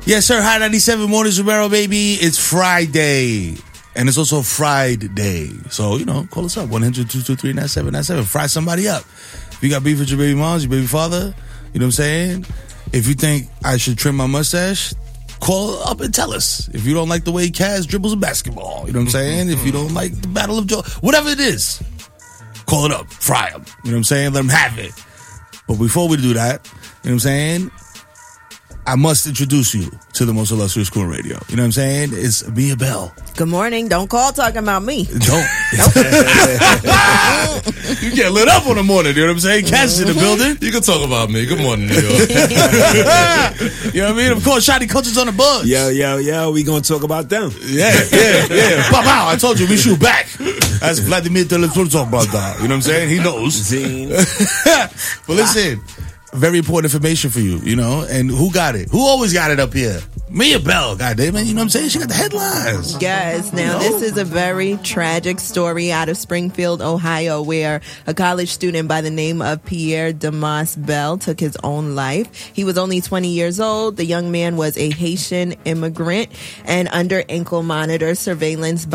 Yes, sir. High 97 Mornings Romero, baby. It's Friday. And it's also Friday Day. So, call us up. 1-800-223-9797. Fry somebody up. If you got beef with your baby moms, your baby father, you know what I'm saying? If you think I should trim my mustache, call up and tell us. If you don't like the way Kaz dribbles a basketball, you know what I'm saying? If you don't like the Battle of Joe, whatever it is, call it up. Fry them. You know what I'm saying? Let them have it. But before we do that, you know what I'm saying? I must introduce you to the most illustrious crew on radio. You know what I'm saying? It's Mia Bell. Good morning. Don't call talking about me. Don't. You get lit up on the morning. You know what I'm saying? Cash in the building. You can talk about me. Good morning, New York. You know what I mean? Of course, Shotty Coach is on the buzz. Yo. We gonna talk about them. Yeah. Pow, pow. I told you, we shoot back. That's Vladimir Telefon talk about that. You know what I'm saying? He knows. But listen. Very important information for you, and who got it? Who always got it up here? Mia Bell, goddamn it, you know what I'm saying? She got the headlines. Yes, now this is a very tragic story out of Springfield, Ohio, where a college student by the name of Pierre Damas Bell took his own life. He was only 20 years old. The young man was a Haitian immigrant and under ankle monitor surveillance by